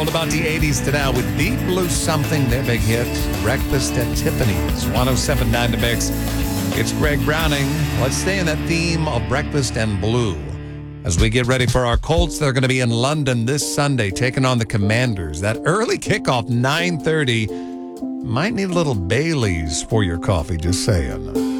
All about the 80s to now with Deep Blue Something, their big hit. Breakfast at Tiffany's, 107.9 The Mix. It's Greg Browning. Let's stay in that theme of breakfast and blue. As we get ready for our Colts, they're going to be in London this Sunday, taking on the Commanders. That early kickoff, 9:30. Might need a little Baileys for your coffee, just saying.